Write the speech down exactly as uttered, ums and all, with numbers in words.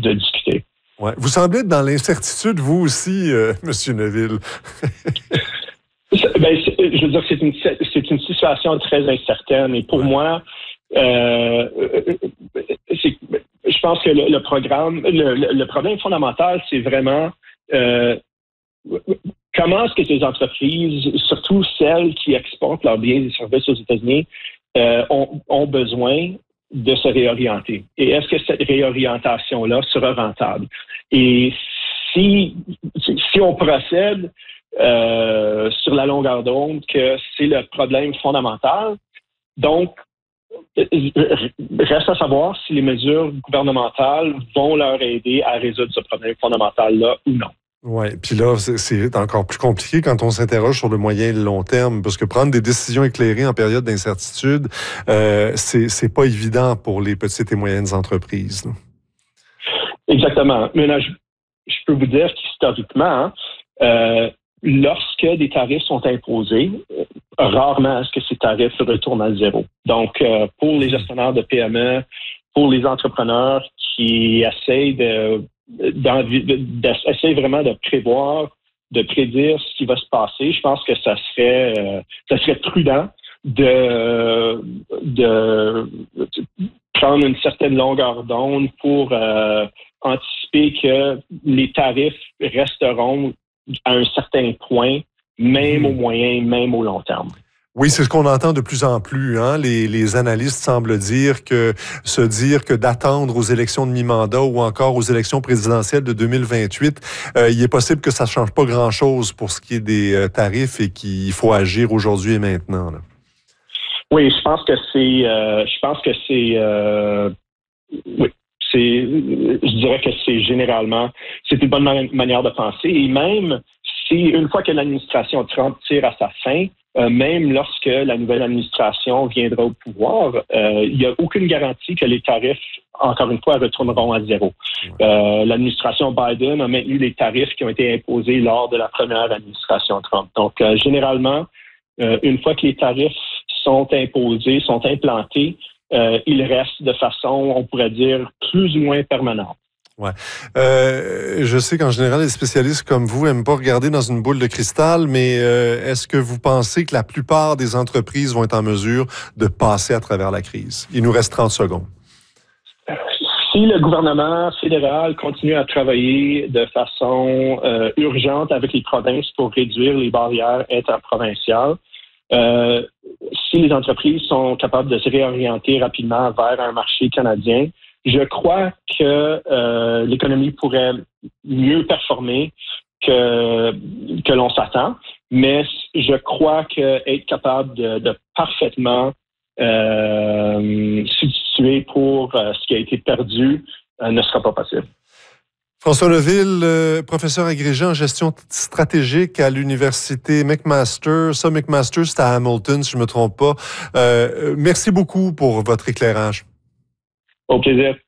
de discuter. Ouais. Vous semblez être dans l'incertitude, vous aussi, euh, M. Neuville. Ben, je veux dire, c'est une, c'est une situation très incertaine. Et pour ouais. moi, euh, c'est, je pense que le, le programme, le, le problème fondamental, c'est vraiment euh, comment est-ce que ces entreprises, surtout celles qui exportent leurs biens et services aux États-Unis, euh, ont, ont besoin de se réorienter. Et est-ce que cette réorientation-là sera rentable? Et si, si on procède Euh, sur la longueur d'onde que c'est le problème fondamental. Donc, reste à savoir si les mesures gouvernementales vont leur aider à résoudre ce problème fondamental-là ou non. Oui, puis là, c'est, c'est encore plus compliqué quand on s'interroge sur le moyen et le long terme, parce que prendre des décisions éclairées en période d'incertitude, euh, c'est, c'est pas évident pour les petites et moyennes entreprises. Là. Exactement. Mais là, je, je peux vous dire qu'historiquement, hein, euh, lorsque des tarifs sont imposés, euh, rarement est-ce que ces tarifs retournent à zéro. Donc, euh, pour les gestionnaires de P M E, pour les entrepreneurs qui essayent de, d'essayer vraiment de prévoir, de prédire ce qui va se passer, je pense que ça serait, euh, ça serait prudent de, de, de prendre une certaine longueur d'onde pour euh, anticiper que les tarifs resteront à un certain point, même mmh. au moyen, même au long terme. Oui, c'est ce qu'on entend de plus en plus. Hein? Les, les analystes semblent dire que se dire que d'attendre aux élections de mi-mandat ou encore aux élections présidentielles de deux mille vingt-huit, euh, il est possible que ça ne change pas grand-chose pour ce qui est des euh, tarifs et qu'il faut agir aujourd'hui et maintenant. Là. Oui, je pense que c'est... Euh, je pense que c'est... Euh, oui. C'est, je dirais que c'est généralement, c'est une bonne man- manière de penser. Et même si, une fois que l'administration Trump tire à sa fin, euh, même lorsque la nouvelle administration viendra au pouvoir, euh, il n'y a aucune garantie que les tarifs, encore une fois, retourneront à zéro. Euh, l'administration Biden a maintenu les tarifs qui ont été imposés lors de la première administration Trump. Donc, euh, généralement, euh, une fois que les tarifs sont imposés, sont implantés, Euh, il reste de façon, on pourrait dire, plus ou moins permanente. Ouais. Euh, je sais qu'en général, les spécialistes comme vous n'aiment pas regarder dans une boule de cristal, mais euh, est-ce que vous pensez que la plupart des entreprises vont être en mesure de passer à travers la crise? Il nous reste trente secondes. Si le gouvernement fédéral continue à travailler de façon euh, urgente avec les provinces pour réduire les barrières interprovinciales, Euh, si les entreprises sont capables de se réorienter rapidement vers un marché canadien, je crois que euh, l'économie pourrait mieux performer que, que l'on s'attend, mais je crois qu'être capable de, de parfaitement euh, substituer pour euh, ce qui a été perdu euh, ne sera pas possible. François Neuville, euh, professeur agrégé en gestion stratégique à l'université McMaster. Ça, McMaster, c'est à Hamilton, si je ne me trompe pas. Euh, merci beaucoup pour votre éclairage. Au plaisir.